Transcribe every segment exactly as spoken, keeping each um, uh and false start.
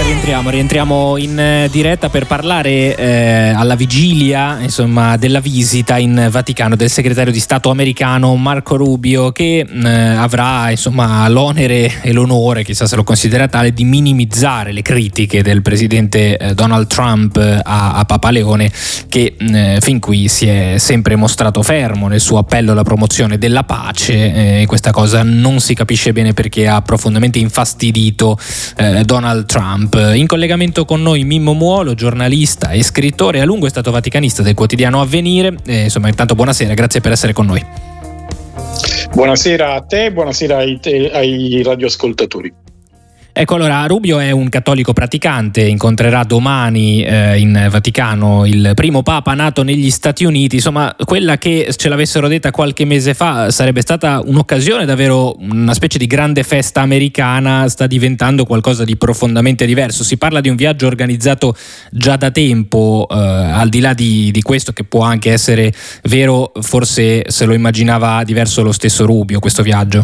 rientriamo, rientriamo in eh, diretta per parlare eh, alla vigilia, insomma, della visita in Vaticano del segretario di Stato americano Marco Rubio, che eh, avrà, insomma, l'onere e l'onore, chissà se lo considera tale, di minimizzare le critiche del presidente eh, Donald Trump a, a Papa Leone, che eh, fin qui si è sempre mostrato fermo nel suo appello alla promozione della pace, e questa cosa non si capisce bene perché ha profondamente infastidito eh, Donald Trump. In collegamento con noi Mimmo Muolo, giornalista e scrittore, a lungo è stato vaticanista del quotidiano Avvenire. Eh, insomma, intanto buonasera, grazie per essere con noi. Buonasera a te, buonasera ai, te, ai radioascoltatori. Ecco, allora, Rubio è un cattolico praticante, incontrerà domani eh, in Vaticano il primo papa nato negli Stati Uniti. Insomma, quella che ce l'avessero detta qualche mese fa sarebbe stata un'occasione, davvero una specie di grande festa americana, sta diventando qualcosa di profondamente diverso. Si parla di un viaggio organizzato già da tempo, eh, al di là di, di questo, che può anche essere vero, forse se lo immaginava diverso lo stesso Rubio, questo viaggio.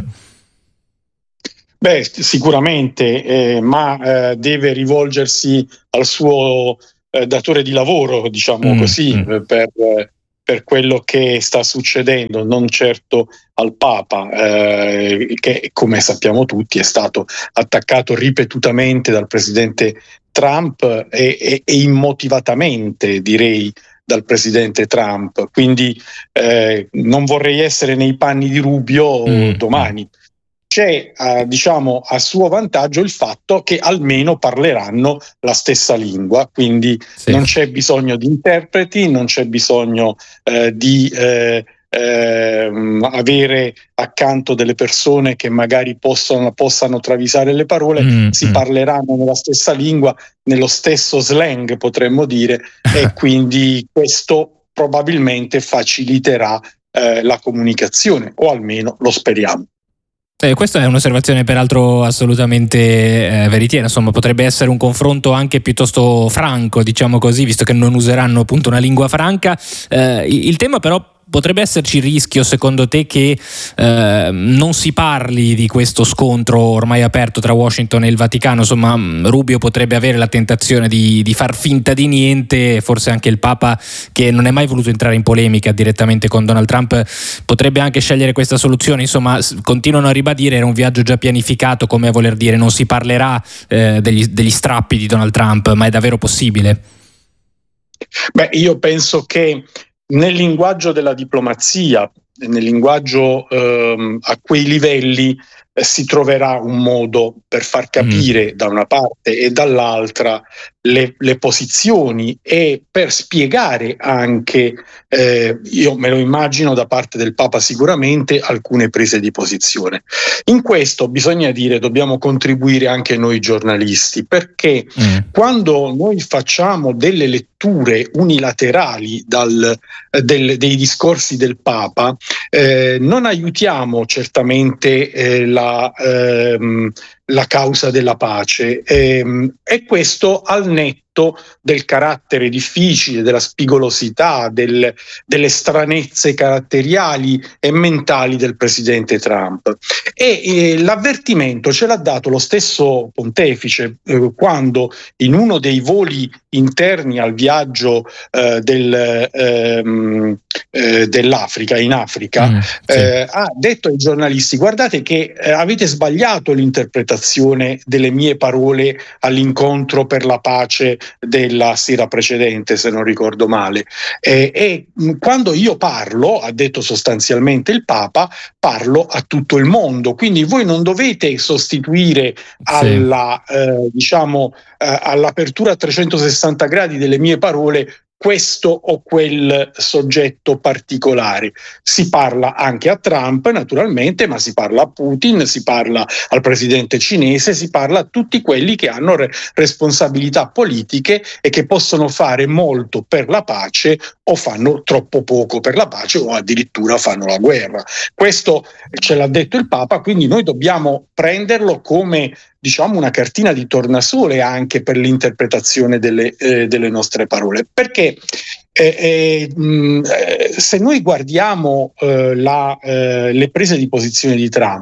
Beh, sicuramente, eh, ma eh, deve rivolgersi al suo eh, datore di lavoro, diciamo mm, così, mm. per, per quello che sta succedendo, non certo al Papa, eh, che come sappiamo tutti è stato attaccato ripetutamente dal presidente Trump e, e, e immotivatamente, direi, dal presidente Trump. Quindi eh, non vorrei essere nei panni di Rubio mm. domani. C'è eh, diciamo a suo vantaggio il fatto che almeno parleranno la stessa lingua, quindi sì. non c'è bisogno di interpreti, non c'è bisogno eh, di eh, eh, avere accanto delle persone che magari possono, possano travisare le parole, mm, si mm. parleranno nella stessa lingua, nello stesso slang potremmo dire, e quindi questo probabilmente faciliterà eh, la comunicazione, o almeno lo speriamo. Eh, questa è un'osservazione peraltro assolutamente eh, veritiera, insomma potrebbe essere un confronto anche piuttosto franco, diciamo così, visto che non useranno appunto una lingua franca. Eh, il tema però potrebbe esserci il rischio, secondo te, che eh, non si parli di questo scontro ormai aperto tra Washington e il Vaticano? Insomma, Rubio potrebbe avere la tentazione di, di far finta di niente, forse anche il Papa, che non è mai voluto entrare in polemica direttamente con Donald Trump, potrebbe anche scegliere questa soluzione. Insomma, continuano a ribadire, era un viaggio già pianificato, come a voler dire non si parlerà eh, degli, degli strappi di Donald Trump, ma è davvero possibile? Beh, io penso che nel linguaggio della diplomazia, nel linguaggio ehm, a quei livelli eh, si troverà un modo per far capire mm. da una parte e dall'altra le, le posizioni, e per spiegare anche, eh, io me lo immagino da parte del Papa sicuramente, alcune prese di posizione. In questo bisogna dire, dobbiamo contribuire anche noi giornalisti, perché mm. quando noi facciamo delle letture unilaterali dal, del, dei discorsi del Papa, eh, non aiutiamo certamente eh, la, ehm, la causa della pace, ehm, e questo al netto del carattere difficile, della spigolosità, del, delle stranezze caratteriali e mentali del presidente Trump. E eh, l'avvertimento ce l'ha dato lo stesso pontefice eh, quando in uno dei voli interni al viaggio eh, del, ehm, eh, dell'Africa, in Africa, mm, sì. eh, ha detto ai giornalisti: guardate che eh, avete sbagliato l'interpretazione delle mie parole all'incontro per la pace della sera precedente, se non ricordo male, eh, e quando io parlo, ha detto sostanzialmente il Papa, parlo a tutto il mondo, quindi voi non dovete sostituire alla sì. eh, diciamo eh, all'apertura a trecentosessanta gradi delle mie parole questo o quel soggetto particolare. Si parla anche a Trump, naturalmente, ma si parla a Putin, si parla al presidente cinese, si parla a tutti quelli che hanno re- responsabilità politiche e che possono fare molto per la pace o fanno troppo poco per la pace o addirittura fanno la guerra. Questo ce l'ha detto il Papa, quindi noi dobbiamo prenderlo come, diciamo, una cartina di tornasole anche per l'interpretazione delle, eh, delle nostre parole, perché eh, eh, mh, se noi guardiamo eh, la, eh, le prese di posizione di Trump,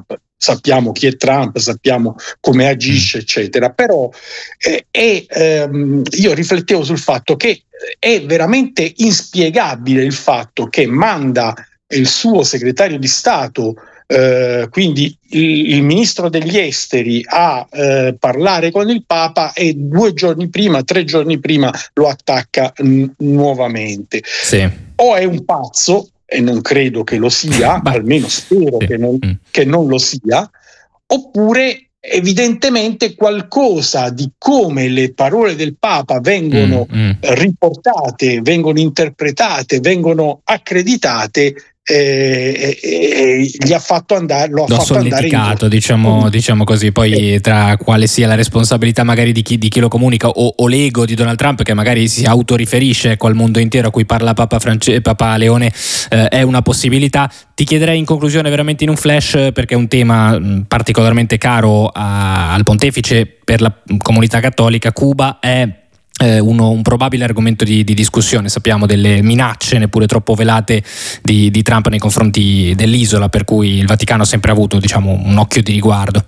sappiamo chi è Trump, sappiamo come agisce, eccetera. Però eh, è, ehm, io riflettevo sul fatto che è veramente inspiegabile il fatto che manda il suo segretario di Stato, eh, quindi il, il ministro degli esteri, a eh, parlare con il Papa, e due giorni prima, tre giorni prima lo attacca n- nuovamente. Sì. O è un pazzo, e non credo che lo sia, almeno spero sì. che, non, mm. che non lo sia, oppure evidentemente qualcosa di come le parole del Papa vengono mm, mm. riportate, vengono interpretate, vengono accreditate, eh, eh, gli ha fatto andare, lo ha l'ho fatto solleticato, andare in... diciamo, diciamo così. Poi tra quale sia la responsabilità magari di chi, di chi lo comunica, o, o l'ego di Donald Trump, che magari si autoriferisce ecco, al mondo intero a cui parla Papa, France, Papa Leone, eh, è una possibilità. Ti chiederei in conclusione, veramente in un flash, perché è un tema mh, particolarmente caro a, al pontefice per la comunità cattolica. Cuba è Eh, uno, un probabile argomento di, di discussione. Sappiamo delle minacce neppure troppo velate di, di Trump nei confronti dell'isola, per cui il Vaticano ha sempre avuto, diciamo, un occhio di riguardo.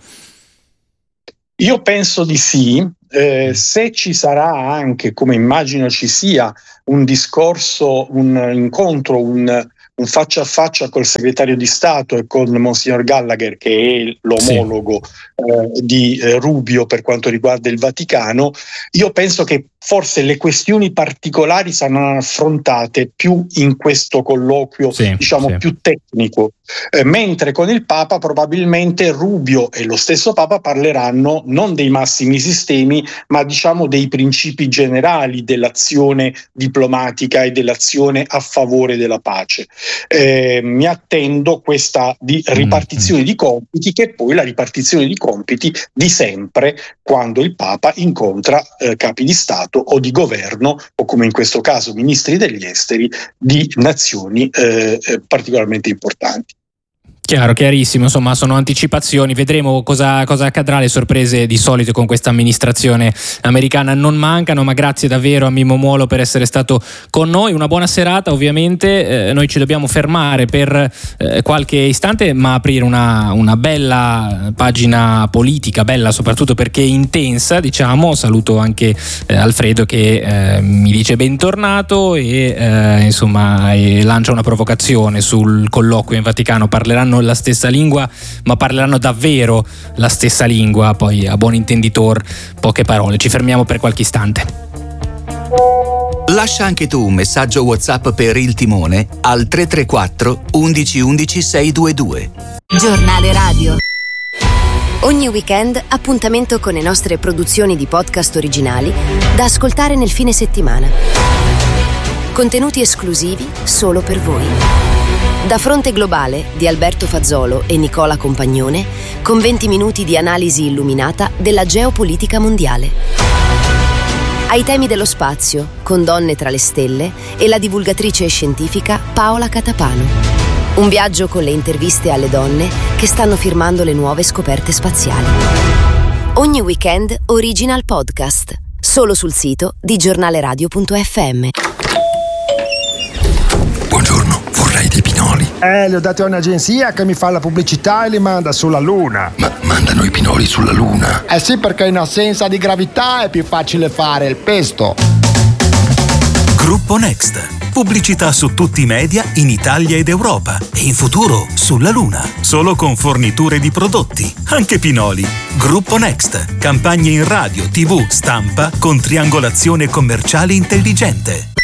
Io penso di sì, eh, se ci sarà anche, come immagino ci sia, un discorso, un incontro, un un faccia a faccia col segretario di Stato e con Monsignor Gallagher, che è l'omologo sì. eh, di eh, Rubio per quanto riguarda il Vaticano, io penso che forse le questioni particolari saranno affrontate più in questo colloquio, sì, diciamo sì. più tecnico, eh, mentre con il Papa probabilmente Rubio e lo stesso Papa parleranno non dei massimi sistemi, ma diciamo dei principi generali dell'azione diplomatica e dell'azione a favore della pace. Eh, mi attendo questa di ripartizione mm. di compiti, che è poi la ripartizione di compiti di sempre quando il Papa incontra eh, capi di Stato o di governo, o come in questo caso ministri degli esteri di nazioni eh, particolarmente importanti. Chiaro, chiarissimo, insomma sono anticipazioni, vedremo cosa, cosa accadrà. Le sorprese di solito con questa amministrazione americana non mancano, ma grazie davvero a Mimmo Muolo per essere stato con noi. Una buona serata, ovviamente eh, noi ci dobbiamo fermare per eh, qualche istante, ma aprire una, una bella pagina politica, bella soprattutto perché intensa, diciamo. Saluto anche eh, Alfredo che eh, mi dice bentornato e eh, insomma e lancia una provocazione sul colloquio in Vaticano. Parleranno la stessa lingua, ma parleranno davvero la stessa lingua. Poi a buon intenditor poche parole. Ci fermiamo per qualche istante. Lascia anche tu un messaggio WhatsApp per Il Timone al tre tre quattro undici undici seicentoventidue. Giornale Radio. Ogni weekend appuntamento con le nostre produzioni di podcast originali da ascoltare nel fine settimana. Contenuti esclusivi solo per voi. Da Fronte Globale di Alberto Fazzolo e Nicola Compagnone, con venti minuti di analisi illuminata della geopolitica mondiale. Ai temi dello spazio, con Donne tra le stelle e la divulgatrice scientifica Paola Catapano. Un viaggio con le interviste alle donne che stanno firmando le nuove scoperte spaziali. Ogni weekend Original Podcast, solo sul sito di giornaleradio punto effe emme. Buongiorno, vorrei dei pinoli. Eh, li ho dati a un'agenzia che mi fa la pubblicità e li manda sulla Luna. Ma mandano i pinoli sulla Luna? Eh sì, perché in assenza di gravità è più facile fare il pesto. Gruppo Next. Pubblicità su tutti i media in Italia ed Europa e in futuro sulla Luna. Solo con forniture di prodotti, anche pinoli. Gruppo Next. Campagne in radio, tivù, stampa con triangolazione commerciale intelligente.